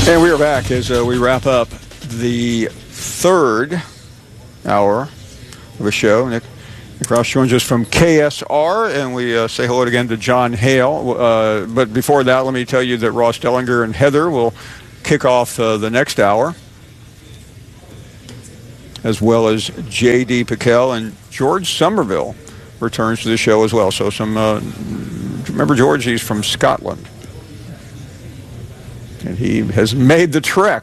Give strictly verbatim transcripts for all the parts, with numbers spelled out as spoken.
And we are back as uh, we wrap up the third hour of the show. Nick, Nick Roush joins us from K S R, and we uh, say hello again to John Hale. Uh, but before that, let me tell you that Ross Dellinger and Heather will kick off uh, the next hour, as well as J D Piquel, and George Somerville returns to the show as well. So some, uh, remember George, he's from Scotland. And he has made the trek.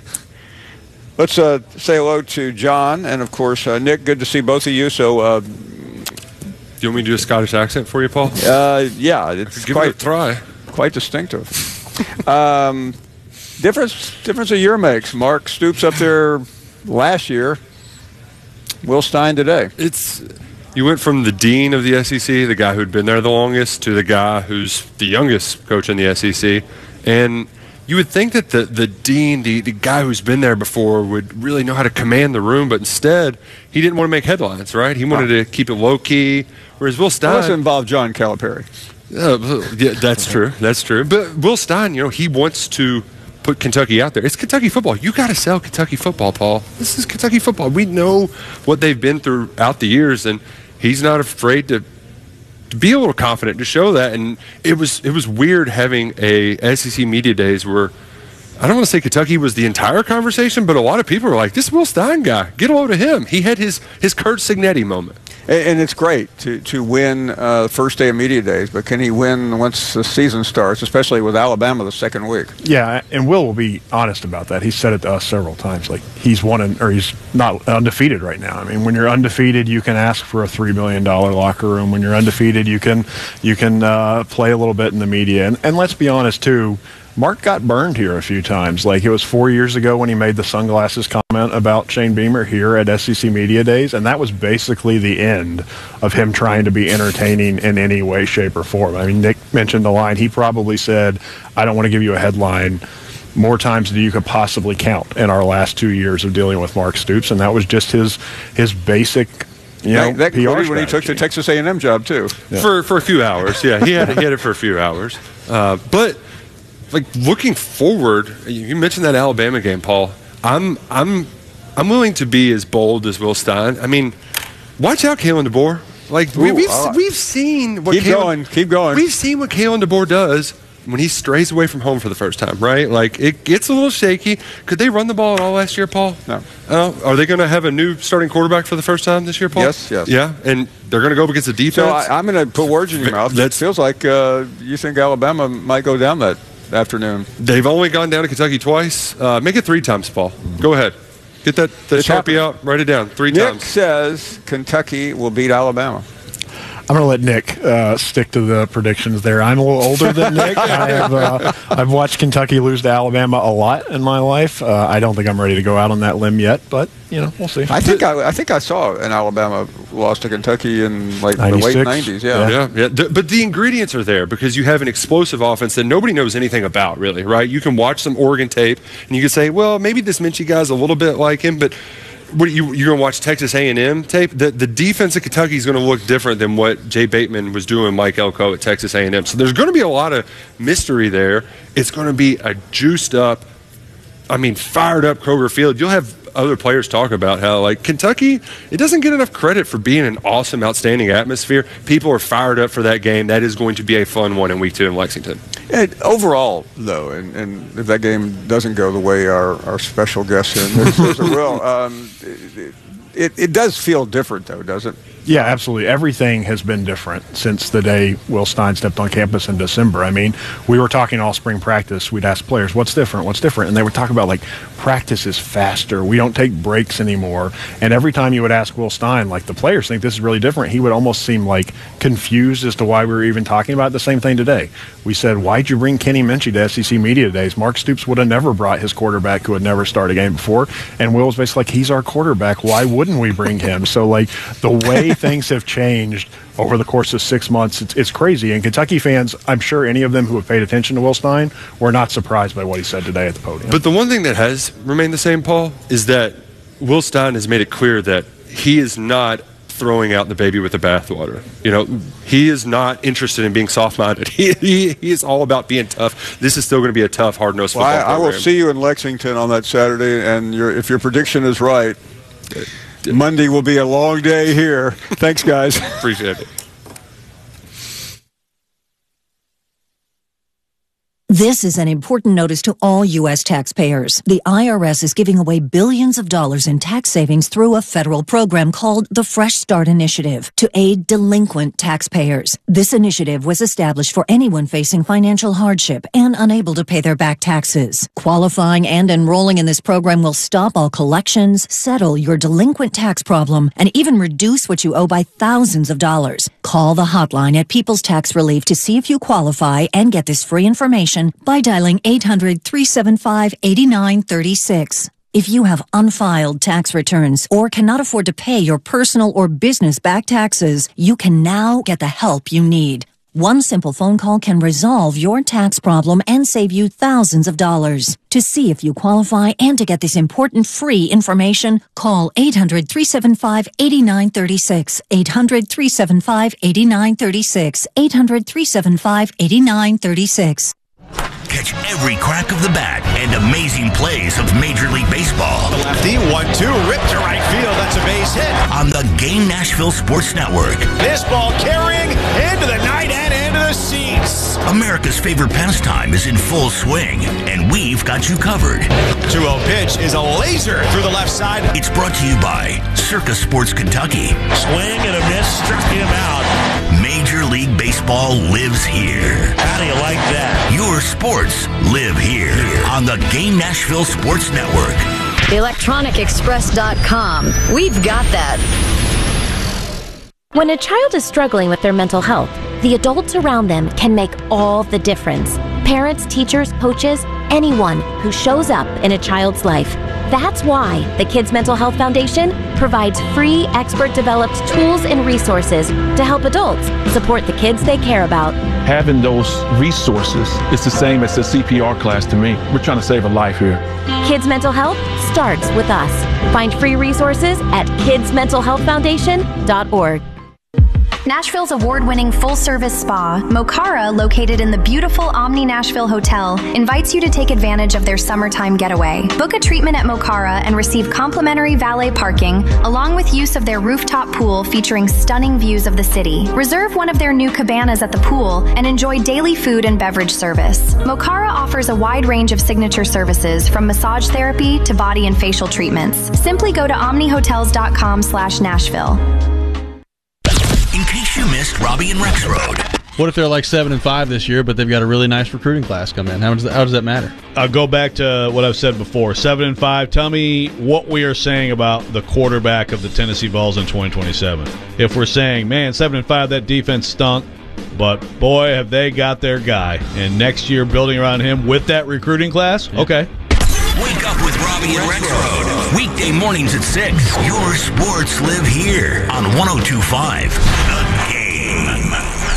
Let's uh, say hello to John and, of course, uh, Nick. Good to see both of you. So, uh, do you want me to do a Scottish accent for you, Paul? Uh, yeah, it's Give quite it a try. Quite distinctive. um, difference, difference a year makes. Mark Stoops up there last year. Will Stein today. It's you went from the dean of the S E C, the guy who'd been there the longest, to the guy who's the youngest coach in the S E C, and you would think that the, the dean, the, the guy who's been there before, would really know how to command the room, but instead, he didn't want to make headlines, right? He wanted to keep it low-key, whereas Will Stein... Unless it involved John Calipari. Uh, yeah, that's true. That's true. But Will Stein, you know, he wants to put Kentucky out there. It's Kentucky football. You got to sell Kentucky football, Paul. This is Kentucky football. We know what they've been throughout the years, and he's not afraid to to be a little confident, to show that. And it was it was weird having a S E C media days where, I don't want to say Kentucky was the entire conversation, but a lot of people were like, this Will Stein guy, get a load of him. He had his, his Kurt Signetti moment. And, and it's great to, to win uh, the first day of media days, but can he win once the season starts, especially with Alabama the second week? Yeah, and Will will be honest about that. He's said it to us several times. Like, he's won, an, or he's not undefeated right now. I mean, when you're undefeated, you can ask for a three million dollars locker room. When you're undefeated, you can you can uh, play a little bit in the media. And, and let's be honest, too, Mark got burned here a few times. Like, it was four years ago when he made the sunglasses comment about Shane Beamer here at S E C Media Days, and that was basically the end of him trying to be entertaining in any way, shape, or form. I mean, Nick mentioned the line. He probably said, I don't want to give you a headline more times than you could possibly count in our last two years of dealing with Mark Stoops, and that was just his his basic You know, that P R included when he took the Texas A and M job, too. Yeah. For for a few hours, yeah. He had, he had it for a few hours. Uh, but... Like, looking forward, you mentioned that Alabama game, Paul. I'm I'm I'm willing to be as bold as Will Stein. I mean, watch out, Kalen DeBoer. Like, Ooh, we, we've right. we've seen what keep Kalen, going, keep going. We've seen what Kalen DeBoer does when he strays away from home for the first time, right? Like, it gets a little shaky. Could they run the ball at all last year, Paul? No. Uh, are they going to have a new starting quarterback for the first time this year, Paul? Yes, yes. Yeah, and they're going to go up against the defense. So I, I'm going to put words in your mouth. It feels like uh, you think Alabama might go down that afternoon. They've only gone down to Kentucky twice. Uh, make it three times, Paul. Go ahead. Get that, that Sharpie out. Write it down. Three Nick times. Nick says Kentucky will beat Alabama. I'm going to let Nick uh, stick to the predictions there. I'm a little older than Nick. I have, uh, I've watched Kentucky lose to Alabama a lot in my life. Uh, I don't think I'm ready to go out on that limb yet, but, you know, we'll see. I think I, I think I saw an Alabama loss to Kentucky in, like, the late nineties. Yeah. Yeah, yeah. yeah. But the ingredients are there because you have an explosive offense that nobody knows anything about, really, right? You can watch some Oregon tape, and you can say, well, maybe this Minchie guy's a little bit like him, but what you, you're going to watch Texas A and M tape? The, the defense of Kentucky is going to look different than what Jay Bateman was doing, Mike Elko at Texas A and M. So there's going to be a lot of mystery there. It's going to be a juiced up, I mean, fired up Kroger Field. You'll have other players talk about how, like, Kentucky, it doesn't get enough credit for being an awesome, outstanding atmosphere. People are fired up for that game. That is going to be a fun one in week two in Lexington. And overall, though, and, and if that game doesn't go the way our, our special guest says it will, um, it, it, it does feel different, though, does it? Yeah, absolutely. Everything has been different since the day Will Stein stepped on campus in December. I mean, we were talking all spring practice. We'd ask players, what's different? What's different? And they would talk about, like, practice is faster. We don't take breaks anymore. And every time you would ask Will Stein, like, the players think this is really different, he would almost seem, like, confused as to why we were even talking about the same thing today. We said, why'd you bring Kenny Minchie to S E C Media Days? Mark Stoops would have never brought his quarterback who had never started a game before. And Will was basically like, he's our quarterback. Why wouldn't we bring him? So, like, the way things have changed over the course of six months, it's, it's crazy. And Kentucky fans, I'm sure any of them who have paid attention to Will Stein were not surprised by what he said today at the podium. But the one thing that has remained the same, Paul, is that Will Stein has made it clear that he is not throwing out the baby with the bathwater. You know, he is not interested in being soft-minded. He, he, he is all about being tough. This is still going to be a tough, hard-nosed football well, I, I will program. see you in Lexington on that Saturday, and your, if your prediction is right, Monday will be a long day here. Thanks, guys. Appreciate it. This is an important notice to all U S taxpayers. The I R S is giving away billions of dollars in tax savings through a federal program called the Fresh Start Initiative to aid delinquent taxpayers. This initiative was established for anyone facing financial hardship and unable to pay their back taxes. Qualifying and enrolling in this program will stop all collections, settle your delinquent tax problem, and even reduce what you owe by thousands of dollars. Call the hotline at People's Tax Relief to see if you qualify and get this free information by dialing eight hundred, three seven five, eight nine three six. If you have unfiled tax returns or cannot afford to pay your personal or business back taxes, you can now get the help you need. One simple phone call can resolve your tax problem and save you thousands of dollars. To see if you qualify and to get this important free information, call eight hundred, three seven five, eight nine three six, eight hundred, three seven five, eight nine three six, eight hundred, three seven five, eight nine three six. Catch every crack of the bat and amazing plays of Major League Baseball. The lefty, one two, ripped to right field. That's a base hit. On the Game Nashville Sports Network. This ball carrying into the night and into the seats. America's favorite pastime is in full swing, and we've got you covered. two oh pitch is a laser through the left side. It's brought to you by Circa Sports Kentucky. Swing and a miss, struck him out. Major League Baseball lives here. How do you like that? Your sports live here on the Game Nashville Sports Network. electronic express dot com. We've got that. When a child is struggling with their mental health, the adults around them can make all the difference. Parents, teachers, coaches, anyone who shows up in a child's life. That's why the Kids Mental Health Foundation provides free, expert-developed tools and resources to help adults support the kids they care about. Having those resources is the same as a C P R class to me. We're trying to save a life here. Kids Mental Health starts with us. Find free resources at kids mental health foundation dot org. Nashville's award-winning full-service spa, Mokara, located in the beautiful Omni Nashville Hotel, invites you to take advantage of their summertime getaway. Book a treatment at Mokara and receive complimentary valet parking, along with use of their rooftop pool featuring stunning views of the city. Reserve one of their new cabanas at the pool and enjoy daily food and beverage service. Mokara offers a wide range of signature services, from massage therapy to body and facial treatments. Simply go to omnihotels.com slash Nashville. In case you missed Robbie and Rex Road. What if they're like seven and five this year, but they've got a really nice recruiting class come in? How does that, how does that matter? I'll go back to what I've said before. Seven and five. Tell me what we are saying about the quarterback of the Tennessee Vols in twenty twenty-seven. If we're saying, man, seven and five, that defense stunk, but boy, have they got their guy. And next year, building around him with that recruiting class, yeah. Okay. Wake up with Robbie and Rex Road. Weekday mornings at six. Your sports live here on one oh two point five. The Game.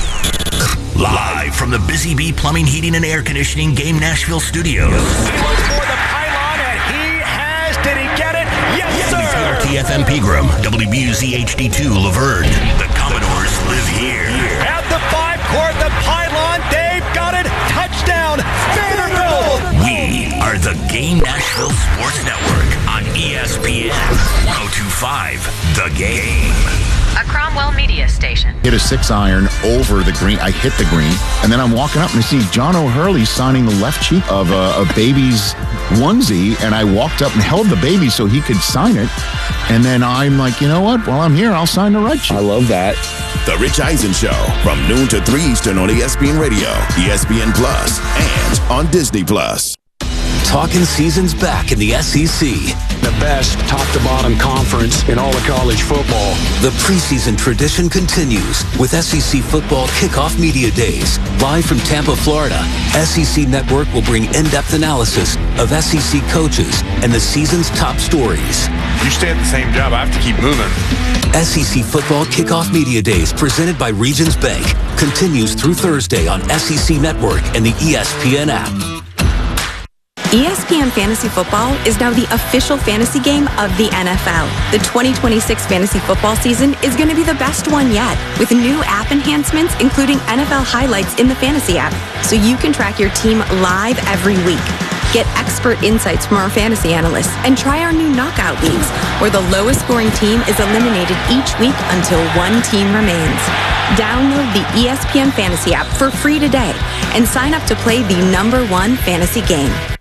Live from the Busy Bee Plumbing, Heating, and Air Conditioning Game Nashville Studios. He looks for the pylon, and he has. Did he get it? Yes, sir. T F M Pegram, W B U Z H D two Laverne. The Commodores live here. At the five court, the pylon. They've got it. Touchdown, Vanderbilt. We are the Game Nashville Sports Network on E S P N one oh two point five. The Game. A Cromwell Media Station. Hit a six iron over the green. I hit the green, and then I'm walking up and I see John O'Hurley signing the left cheek of a, a baby's onesie, and I walked up and held the baby so he could sign it. And then I'm like, you know what? While I'm here, I'll sign the right cheek. I love that. The Rich Eisen Show from noon to three Eastern on E S P N Radio, E S P N Plus, and on Disney Plus. Talking season's back in the S E C. The best top-to-bottom conference in all of college football. The preseason tradition continues with S E C Football Kickoff Media Days. Live from Tampa, Florida, S E C Network will bring in-depth analysis of S E C coaches and the season's top stories. You stay at the same job, I have to keep moving. S E C Football Kickoff Media Days, presented by Regions Bank, continues through Thursday on S E C Network and the E S P N app. E S P N Fantasy Football is now the official fantasy game of the N F L. The twenty twenty-six fantasy football season is going to be the best one yet, with new app enhancements, including N F L highlights in the fantasy app, so you can track your team live every week. Get expert insights from our fantasy analysts and try our new knockout leagues, where the lowest scoring team is eliminated each week until one team remains. Download the E S P N Fantasy app for free today and sign up to play the number one fantasy game.